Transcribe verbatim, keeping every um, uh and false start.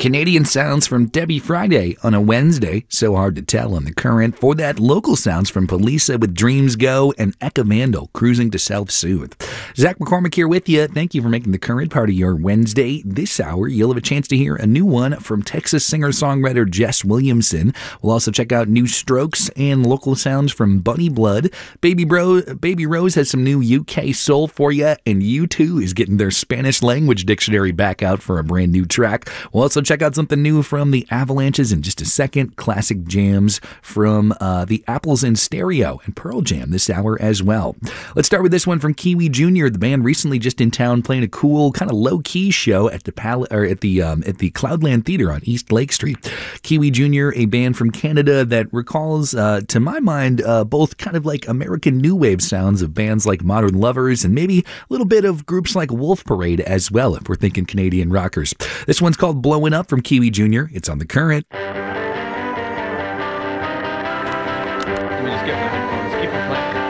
Canadian sounds from Debbie Friday on a Wednesday, so hard to tell on the current. For that, local sounds from Polisa with Dreams Go and Eka Vandal cruising to Self-Soothe. Zach McCormick here with you. Thank you for making the current part of your Wednesday. This hour, you'll have a chance to hear a new one from Texas singer-songwriter Jess Williamson. We'll also check out new Strokes and local sounds from Bunny Blood. Baby Bro, Baby Rose has some new U K soul for you, and U two is getting their Spanish language dictionary back out for a brand new track. We'll also check out something new from the Avalanches in just a second. Classic jams from uh, the Apples in Stereo and Pearl Jam this hour as well. Let's start with this one from Kiwi Junior The band recently just in town playing a cool, kind of low-key show at the Pal- or at the um, at the Cloudland Theater on East Lake Street. Kiwi Junior, a band from Canada that recalls, uh, to my mind, uh, both kind of like American new wave sounds of bands like Modern Lovers and maybe a little bit of groups like Wolf Parade as well, if we're thinking Canadian rockers. This one's called Blowing Up from Kiwi Junior It's on The Current. Let me just get my headphones. Keep it playing.